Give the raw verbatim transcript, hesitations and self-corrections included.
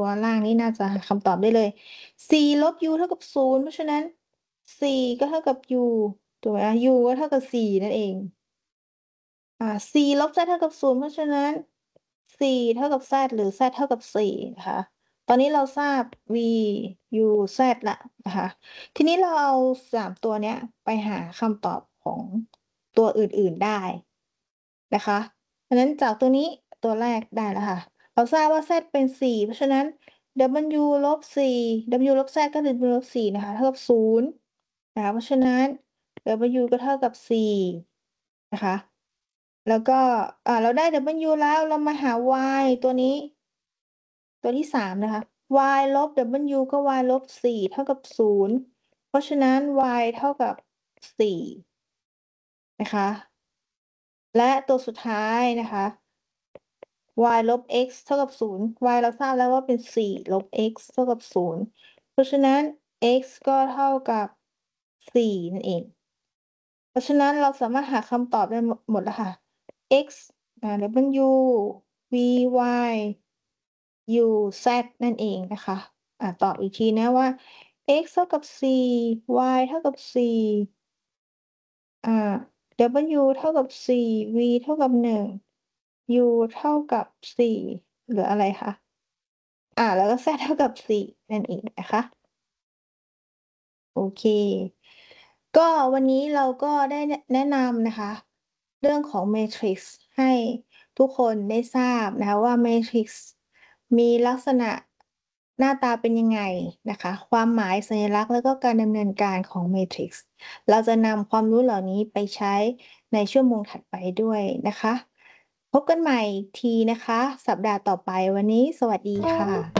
ล่างนี่น่าจะหาคำตอบได้เลย c ลบ u เท่ากับ ศูนย์ เพราะฉะนั้น c ก็เท่ากับ u ถูกไหมคะ u ก็เท่ากับ สี่ นั่นเอง อ่า c ลบ z เท่ากับ ศูนย์ เพราะฉะนั้น c เท่ากับ z หรือ z เท่ากับ สี่ นะคะ ตอนนี้เราทราบ v u z แล้วนะคะ ทีนี้เราเอา สาม ตัวเนี้ยไปหาคำตอบของตัวอื่น ๆ ได้นะคะ เพราะฉะนั้นจากตัวนี้ตัวแรกได้แล้วค่ะ เราทราบว่า z เป็น สี่ เพราะฉะนั้น w ลบ สี่ w ลบ z ก็คือ w ลบ สี่ นะคะเท่ากับ ศูนย์ นะคะ เพราะฉะนั้น w ก็เท่ากับ สี่ นะคะ แล้วก็ อ่า เราได้ w แล้วเรามาหา y ตัวนี้ ตัวที่ สาม นะคะ y ลบ w ก็ y ลบ สี่ เท่ากับ ศูนย์ เพราะฉะนั้น y เท่ากับ สี่ นะคะ และตัวสุดท้ายนะคะ y ลบ x เท่ากับ ศูนย์ y เราทราบแล้วว่าเป็น สี่ ลบ x เท่ากับ ศูนย์ เพราะฉะนั้น x ก็เท่ากับ สี่ นั่นเอง เพราะฉะนั้นเราสามารถหาคำตอบได้ หมด หมดแล้วค่ะ x อ่า w v y u z นั่นเองนะคะ อ่า ตอบอีกทีนะว่า x เท่ากับ สี่ y เท่ากับ สี่ อ่า w เท่ากับ สี่ v เท่ากับ หนึ่ง u เท่ากับ สี่ เหลืออะไรคะ? อ่า แล้วก็ z เท่ากับ สี่ นั่นเองนะคะ โอเค ก็วันนี้เราก็ได้แนะ แนะนำนะคะ เรื่องของ เมทริกซ์ ให้ทุกคนได้ทราบนะคะว่า เมทริกซ์ มีลักษณะหน้าตาเป็นยังไงนะคะ ความหมาย สัญลักษณ์ แล้วก็การดำเนินการของ เมทริกซ์ เราจะนำความรู้เหล่านี้ไปใช้ในชั่วโมงถัดไปด้วยนะคะ พบกันใหม่อีกทีนะคะ สัปดาห์ต่อไป วันนี้สวัสดีค่ะ